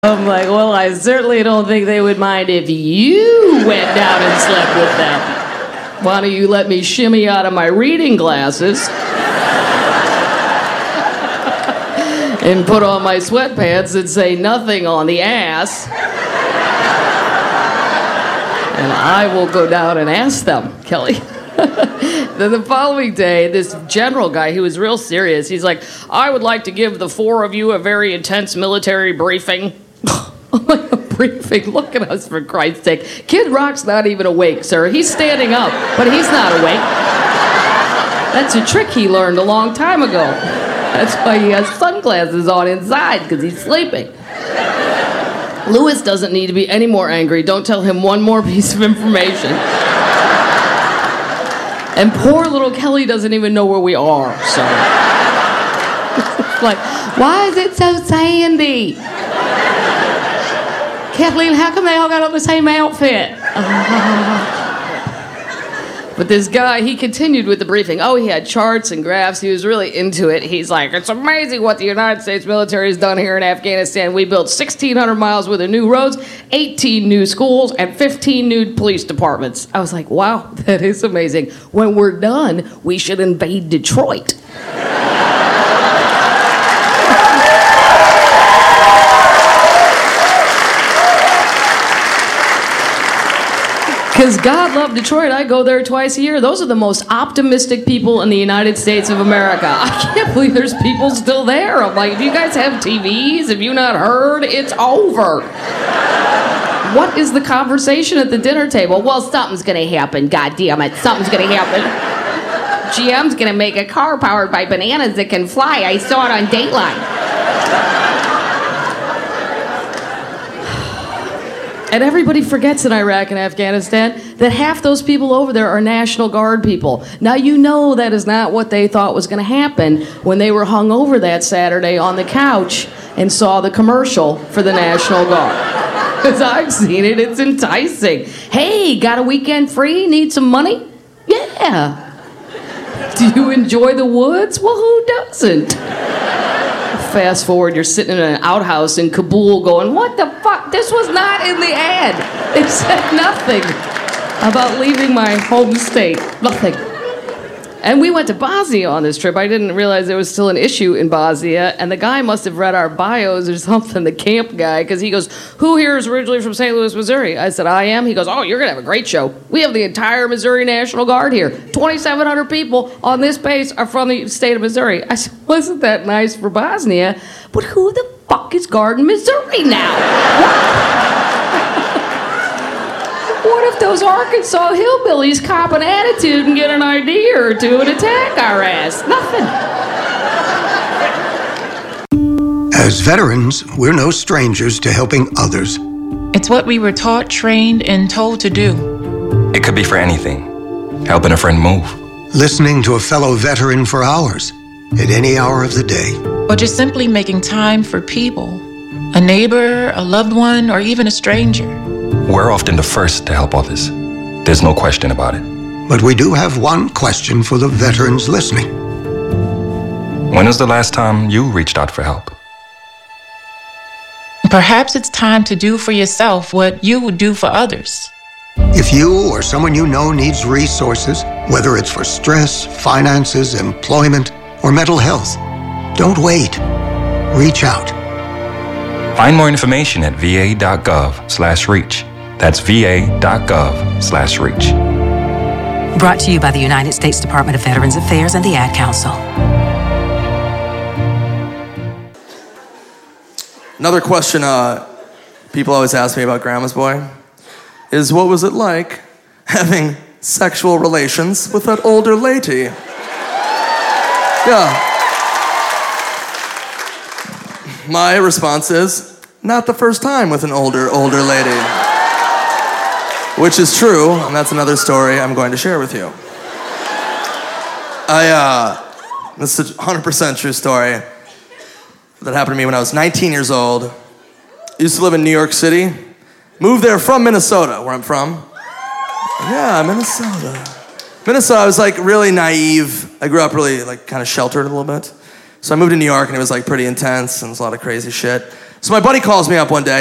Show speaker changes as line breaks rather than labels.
I'm like, well, I certainly don't think they would mind if you went down and slept with them. Why don't you let me shimmy out of my reading glasses and put on my sweatpants and say nothing on the ass, and I will go down and ask them, Kelly. Then the following day, this general guy, he was real serious. He's like, I would like to give the four of you a very intense military briefing. I'm like, a briefing? Look at us, for Christ's sake. Kid Rock's not even awake, sir. He's standing up, but he's not awake. That's a trick he learned a long time ago. That's why he has sunglasses on inside, because he's sleeping. Lewis doesn't need to be any more angry. Don't tell him one more piece of information. And poor little Kelly doesn't even know where we are, so. Like, why is it so sandy? Kathleen, how come they all got on the same outfit? But this guy, he continued with the briefing. Oh, he had charts and graphs. He was really into it. He's like, it's amazing what the United States military has done here in Afghanistan. We built 1,600 miles worth of new roads, 18 new schools, and 15 new police departments. I was like, wow, that is amazing. When we're done, we should invade Detroit. Because God loved Detroit. I go there twice a year. Those are the most optimistic people in the United States of America. I can't believe there's people still there. I'm like, do you guys have TVs? Have you not heard? It's over. What is the conversation at the dinner table? Well, something's going to happen. God damn it. Something's going to happen. GM's going to make a car powered by bananas that can fly. I saw it on Dateline. And everybody forgets in Iraq and Afghanistan that half those people over there are National Guard people. Now, you know that is not what they thought was going to happen when they were hung over that Saturday on the couch and saw the commercial for the National Guard. Because I've seen it, it's enticing. Hey, got a weekend free? Need some money? Yeah. Do you enjoy the woods? Well, who doesn't? Fast forward, you're sitting in an outhouse in Kabul going, what the fuck? This was not in the ad. It said nothing about leaving my home state. Nothing. And we went to Bosnia on this trip. I didn't realize there was still an issue in Bosnia, and the guy must have read our bios or something, the camp guy, because he goes, who here is originally from St. Louis, Missouri? I said, I am. He goes, oh, you're going to have a great show. We have the entire Missouri National Guard here. 2,700 people on this base are from the state of Missouri. I said, wasn't that nice for Bosnia? But who the fuck is guarding Missouri now? What if those Arkansas hillbillies cop an attitude and get an idea or two and attack our ass? Nothing.
As veterans, we're no strangers to helping others.
It's what we were taught, trained, and told to do.
It could be for anything. Helping a friend move.
Listening to a fellow veteran for hours, at any hour of the day.
Or just simply making time for people. A neighbor, a loved one, or even a stranger.
We're often the first to help others. There's no question about it.
But we do have one question for the veterans listening.
When was the last time you reached out for help?
Perhaps it's time to do for yourself what you would do for others.
If you or someone you know needs resources, whether it's for stress, finances, employment, or mental health, don't wait. Reach out.
Find more information at va.gov/reach. That's va.gov/reach.
Brought to you by the United States Department of Veterans Affairs and the Ad Council.
Another question people always ask me about Grandma's Boy is, what was it like having sexual relations with that older lady? Yeah. My response is, not the first time with an older lady. Which is true, and that's another story I'm going to share with you. This is a 100% true story that happened to me when I was 19 years old. Used to live in New York City. Moved there from Minnesota, where I'm from. Yeah, Minnesota. I was like really naive. I grew up really like kind of sheltered a little bit. So I moved to New York and it was like pretty intense and it was a lot of crazy shit. So my buddy calls me up one day.